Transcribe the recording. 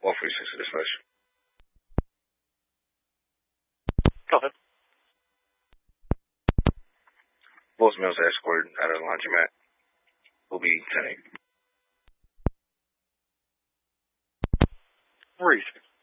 146 dispatch. Go ahead. Voicemail's escort out of the laundromat. Will be 10-8. Where are you?